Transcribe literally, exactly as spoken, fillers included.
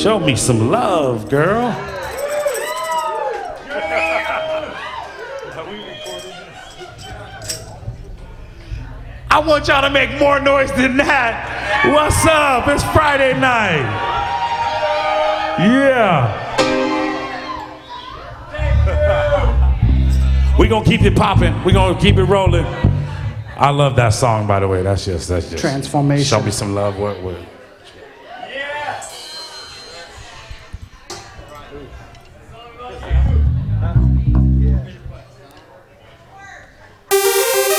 Show me some love, girl. I want y'all to make more noise than that. What's up? It's Friday night. Yeah. We're going to keep it popping. We're going to keep it rolling. I love that song, by the way. That's just, that's just. Transformation. Show me some love. What, what?